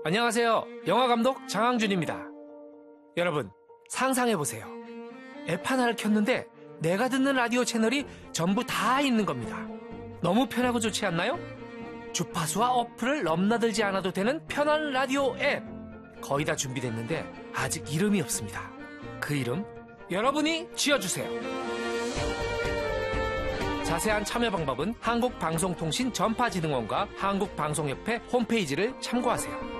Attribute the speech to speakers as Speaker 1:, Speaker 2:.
Speaker 1: 안녕하세요. 영화감독 장항준입니다. 여러분, 상상해보세요. 앱 하나를 켰는데 내가 듣는 라디오 채널이 전부 다 있는 겁니다. 너무 편하고 좋지 않나요? 주파수와 어플을 넘나들지 않아도 되는 편한 라디오 앱. 거의 다 준비됐는데 아직 이름이 없습니다. 그 이름 여러분이 지어주세요. 자세한 참여 방법은 한국방송통신 전파진흥원과 한국방송협회 홈페이지를 참고하세요.